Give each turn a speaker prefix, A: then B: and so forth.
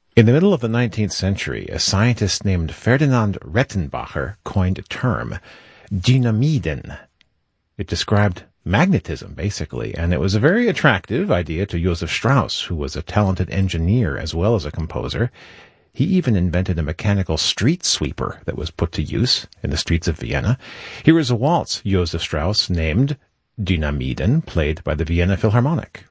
A: In the middle of the 19th century, a scientist named Ferdinand Rettenbacher coined a term, Dynamiden. It described magnetism, basically, and it was a very attractive idea to Joseph Strauss, who was a talented engineer as well as a composer. He even invented a mechanical street sweeper that was put to use in the streets of Vienna. Here is a waltz Joseph Strauss named Dynamiden, played by the Vienna Philharmonic.